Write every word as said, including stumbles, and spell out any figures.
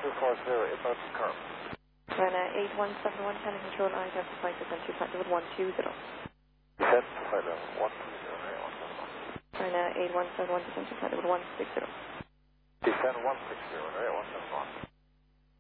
two four zero, inbound to curve. Ryanair eight one seven one, can you control I have to flight descent to flight level one two zero. Descent to flight level one two zero, right, one seven one. Ryanair eight one seven one, descent to flight level one six zero. Descent one six zero, right, one seven one.